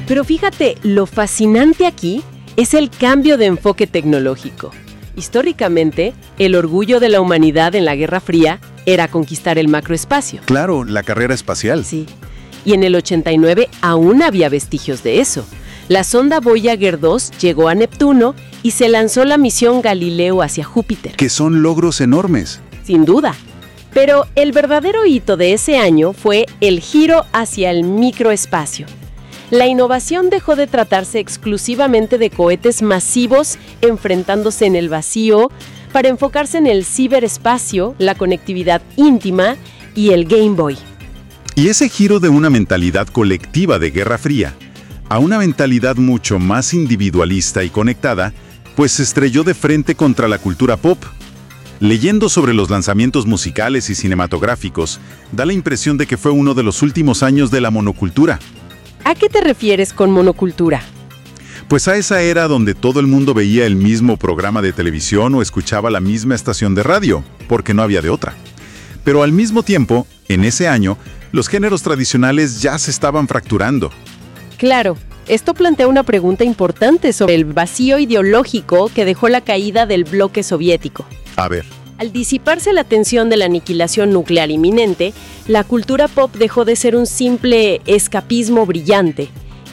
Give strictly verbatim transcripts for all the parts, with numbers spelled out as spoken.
Pero fíjate, lo fascinante aquí es el cambio de enfoque tecnológico. Históricamente, el orgullo de la humanidad en la Guerra Fría era conquistar el macroespacio. Claro, la carrera espacial. Sí. Y en el ochenta y nueve aún había vestigios de eso. La sonda Voyager dos llegó a Neptuno y se lanzó la misión Galileo hacia Júpiter. Que son logros enormes. Sin duda. Pero el verdadero hito de ese año fue el giro hacia el microespacio. La innovación dejó de tratarse exclusivamente de cohetes masivos enfrentándose en el vacío para enfocarse en el ciberespacio, la conectividad íntima y el Game Boy. Y ese giro de una mentalidad colectiva de Guerra Fría a una mentalidad mucho más individualista y conectada, pues se estrelló de frente contra la cultura pop. Leyendo sobre los lanzamientos musicales y cinematográficos, da la impresión de que fue uno de los últimos años de la monocultura. ¿A qué te refieres con monocultura? Pues a esa era donde todo el mundo veía el mismo programa de televisión o escuchaba la misma estación de radio, porque no había de otra. Pero al mismo tiempo, en ese año, los géneros tradicionales ya se estaban fracturando. Claro, esto plantea una pregunta importante sobre el vacío ideológico que dejó la caída del bloque soviético. A ver. Al disiparse la tensión de la aniquilación nuclear inminente, la cultura pop dejó de ser un simple escapismo brillante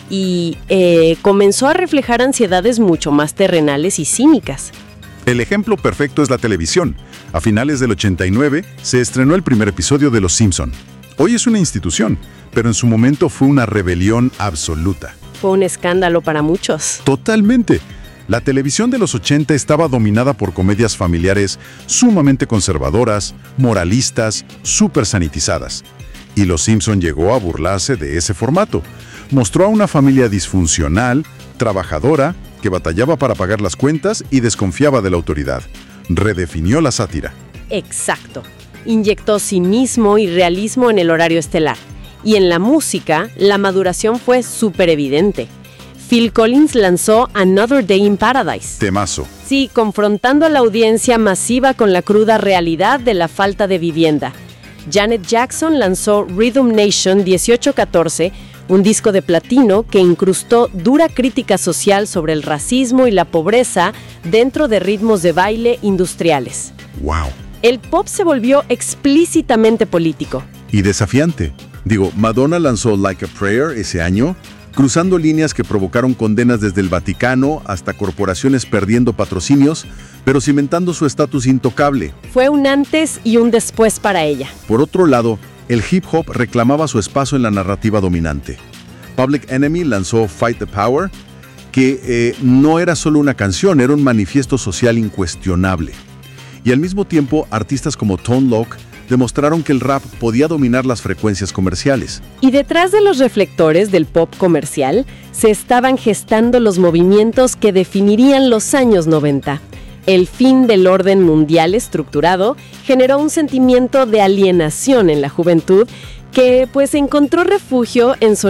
y eh, comenzó a reflejar ansiedades mucho más terrenales y cínicas. El ejemplo perfecto es la televisión. A finales del ochenta y nueve se estrenó el primer episodio de Los Simpson. Hoy es una institución, pero en su momento fue una rebelión absoluta. Fue un escándalo para muchos. Totalmente. La televisión de los ochenta estaba dominada por comedias familiares sumamente conservadoras, moralistas, súper sanitizadas. Y Los Simpson llegó a burlarse de ese formato. Mostró a una familia disfuncional, trabajadora, que batallaba para pagar las cuentas y desconfiaba de la autoridad. Redefinió la sátira. Exacto. Inyectó cinismo y realismo en el horario estelar. Y en la música, la maduración fue súper evidente. Phil Collins lanzó Another Day in Paradise. Temazo. Sí, confrontando a la audiencia masiva con la cruda realidad de la falta de vivienda. Janet Jackson lanzó Rhythm Nation dieciocho catorce, un disco de platino que incrustó dura crítica social sobre el racismo y la pobreza dentro de ritmos de baile industriales. ¡Wow! El pop se volvió explícitamente político. Y desafiante. Digo, Madonna lanzó Like a Prayer ese año, cruzando líneas que provocaron condenas desde el Vaticano hasta corporaciones perdiendo patrocinios, pero cimentando su estatus intocable. Fue un antes y un después para ella. Por otro lado, el hip hop reclamaba su espacio en la narrativa dominante. Public Enemy lanzó Fight the Power, que eh, no era solo una canción, era un manifiesto social incuestionable. Y al mismo tiempo, artistas como Tone Loc demostraron que el rap podía dominar las frecuencias comerciales. Y detrás de los reflectores del pop comercial, se estaban gestando los movimientos que definirían los años noventa. El fin del orden mundial estructurado generó un sentimiento de alienación en la juventud que pues encontró refugio en sonidos